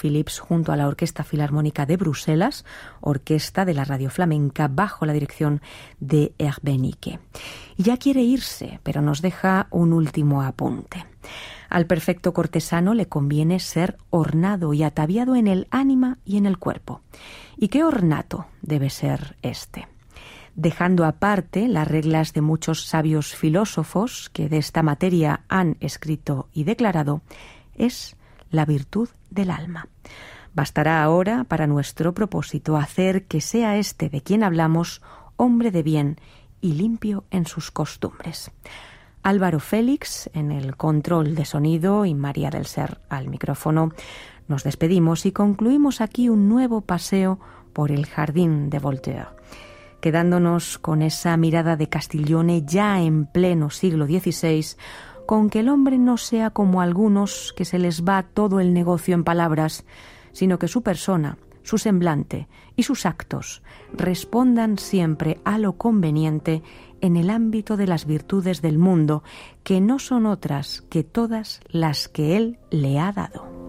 Philips junto a la Orquesta Filarmónica de Bruselas, orquesta de la Radio Flamenca bajo la dirección de Hervé Niquet. Ya quiere irse, pero nos deja un último apunte. Al perfecto cortesano le conviene ser ornado y ataviado en el ánima y en el cuerpo. ¿Y qué ornato debe ser este? Dejando aparte las reglas de muchos sabios filósofos que de esta materia han escrito y declarado, es la virtud del alma. Bastará ahora para nuestro propósito hacer que sea este de quien hablamos hombre de bien y limpio en sus costumbres. Álvaro Félix en el control de sonido y María del Ser al micrófono. Nos despedimos y concluimos aquí un nuevo paseo por el jardín de Voltaire, quedándonos con esa mirada de Castiglione ya en pleno siglo XVI, con que el hombre no sea como algunos que se les va todo el negocio en palabras, sino que su persona, su semblante y sus actos respondan siempre a lo conveniente en el ámbito de las virtudes del mundo, que no son otras que todas las que él le ha dado.